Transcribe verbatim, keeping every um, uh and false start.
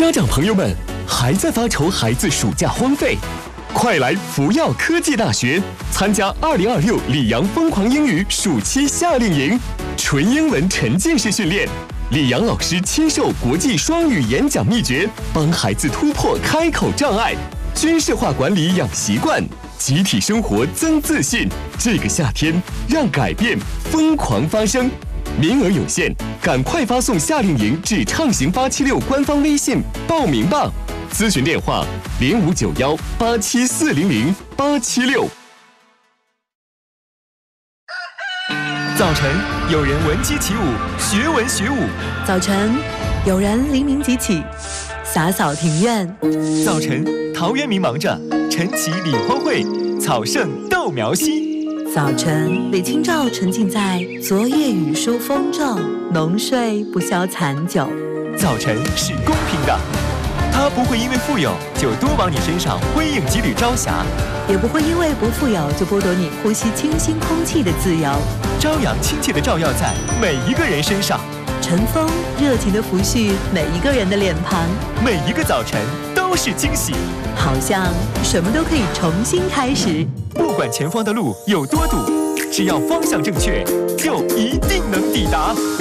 家长朋友们，还在发愁孩子暑假荒废？快来福耀科技大学参加二零二六里昂疯狂英语暑期夏令营，纯英文沉浸式训练，里昂老师亲授国际双语演讲秘诀，帮孩子突破开口障碍，军事化管理养习惯，集体生活增自信。这个夏天，让改变疯狂发生。名额有限，赶快发送夏令营至畅行八七六官方微信报名吧。咨询电话零五九幺八七四零零八七六。 早晨，有人闻鸡起舞，学文学武； 早晨，有人黎明即起，洒扫庭院； 早晨，陶渊明忙着晨起理荒秽，草盛豆苗稀； 早晨，李清照沉浸在昨夜雨疏风骤，浓睡不消残酒。 早晨是公平的，它不会因为富有就多往你身上辉映几缕朝霞， 也不会因为不富有就剥夺你呼吸清新空气的自由。 朝阳亲切地照耀在每一个人身上， 晨风热情地抚恤每一个人的脸庞， 每一个早晨都是惊喜， 好像什么都可以重新开始。 不管前方的路有多堵，只要方向正确，就一定能抵达。